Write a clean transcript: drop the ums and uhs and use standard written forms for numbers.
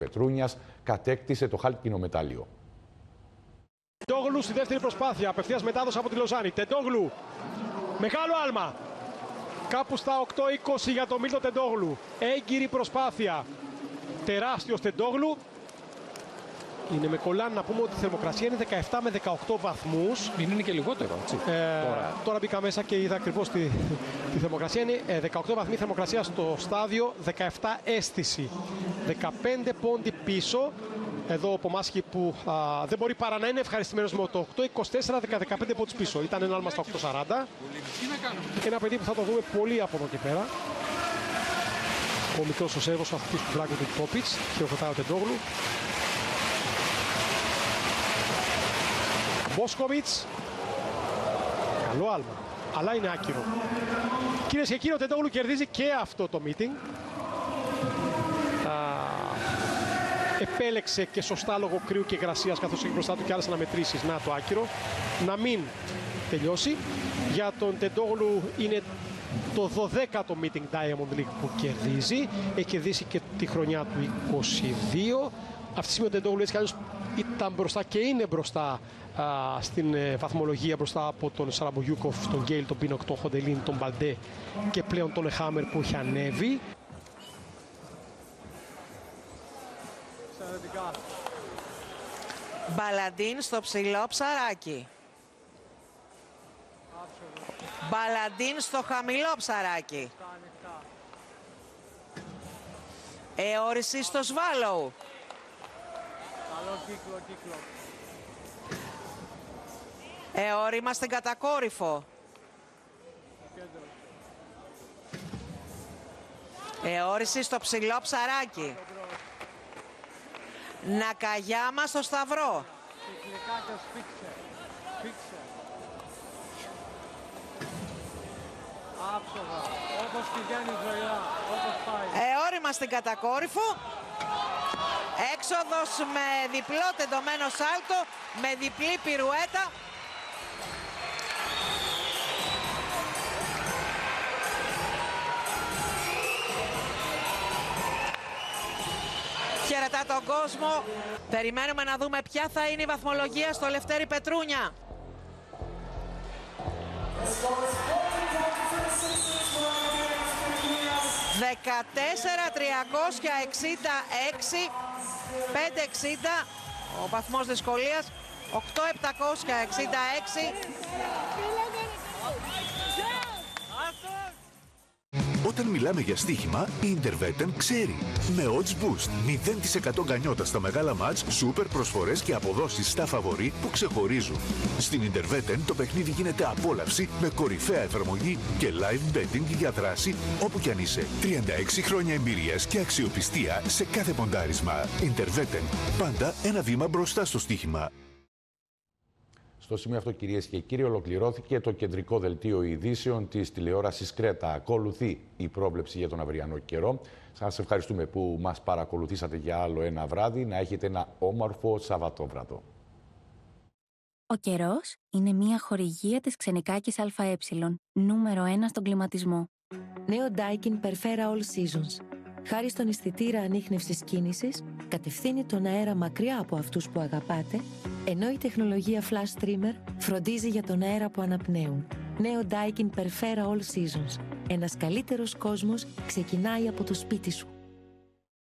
Πετρούνιας κατέκτησε το χάλκινο μετάλλιο. Τεντόγλου στη δεύτερη προσπάθεια, απευθείας μετάδοση από τη Λοζάνη. Τεντόγλου, μεγάλο άλμα. Κάπου στα 8-20 για τον Μίλτο Τεντόγλου. Έγκυρη προσπάθεια. Τεράστιος Τεντόγλου. Είναι με κολλάν να πούμε ότι η θερμοκρασία είναι 17 με 18 βαθμούς. Είναι και λιγότερο, έτσι. Τώρα μπήκα μέσα και είδα ακριβώς τη θερμοκρασία. Είναι 18 βαθμοί θερμοκρασία στο στάδιο, 17 αίσθηση. 15 πόντι πίσω. Εδώ ο Πομάσχη που δεν μπορεί παρά να είναι ευχαριστημένος με το 8-24, 15 πόντους πίσω. Ήταν ένα άλμα στα 8-40. Ένα παιδί που θα το δούμε πολύ από εδώ και πέρα. Ο μικρός ο Σέρβος, ο αθλητής του Βλάκου του Πόπιτς. Χειροκροτάει ο Τεντόγλου. Μπόσκοβιτς. Καλό άλμα, αλλά είναι άκυρο. Κυρίες και κύριοι, ο Τεντόγλου κερδίζει και αυτό το meeting. Επέλεξε και σωστά λόγω κρύου και υγρασίας, καθώς έχει μπροστά του και άλλες αναμετρήσεις. Να το άκυρο. Να μην τελειώσει. Για τον Τεντόγλου είναι το 12ο meeting Diamond League που κερδίζει. Έχει κερδίσει και τη χρονιά του 22. Αυτή τη στιγμή ο Τεντόγλου έτσι κι αλλιώς ήταν μπροστά και είναι μπροστά στην βαθμολογία, μπροστά από τον Σαραμπουγιούκοφ, τον Γκέιλ, τον Πίνοκ, τον Χοντελίν, τον Μπαλντέ και πλέον τον Χάμερ που έχει ανέβει. Μπαλαντίν στο ψηλό ψαράκι. Μπαλαντίν στο χαμηλό ψαράκι. Εώρηση στο Σβάλοου. Καλό κύκλο. Εώρημα στην κατακόρυφο. Εώρηση στο ψηλό ψαράκι. Νακαγιάμα στο Σταυρό. Κυκλικά και σφίξε. Άψογα, όπως πηγαίνει ζωηρά, όπως πάει. Εώρημα στην κατακόρυφο. Έξοδος με διπλό τεντωμένο σάλτο, με διπλή πυρουέτα. Χαιρετά τον κόσμο. Περιμένουμε να δούμε ποια θα είναι η βαθμολογία στο Λευτέρη Πετρούνια. $14,366, 5,60 ο βαθμός δυσκολίας, 8,766. Όταν μιλάμε για στοίχημα, η Intervetten ξέρει. Με odds boost, 0% γκανιότα στα μεγάλα μάτς, σούπερ προσφορές και αποδόσεις στα φαβορί που ξεχωρίζουν. Στην Intervetten το παιχνίδι γίνεται απόλαυση με κορυφαία εφαρμογή και live betting για δράση όπου κι αν είσαι. 36 χρόνια εμπειρίας και αξιοπιστία σε κάθε ποντάρισμα. Intervetten, πάντα ένα βήμα μπροστά στο στοίχημα. Στο σημείο αυτό, κυρίες και κύριοι, ολοκληρώθηκε το κεντρικό δελτίο ειδήσεων της τηλεόρασης Κρέτα. Ακολουθεί η πρόβλεψη για τον αυριανό καιρό. Σας ευχαριστούμε που μας παρακολουθήσατε για άλλο ένα βράδυ. Να έχετε ένα όμορφο Σαββατόβραδο. Ο καιρός είναι μια χορηγία της Ξενικάκης ΑΕ, νούμερο 1 στον κλιματισμό. Νέο Daikin Perfera All Seasons. Χάρη στον αισθητήρα ανίχνευσης κίνησης, κατευθύνει τον αέρα μακριά από αυτούς που αγαπάτε, ενώ η τεχνολογία Flash Streamer φροντίζει για τον αέρα που αναπνέουν. Νέο Daikin Perfera All Seasons. Ένας καλύτερος κόσμος ξεκινάει από το σπίτι σου.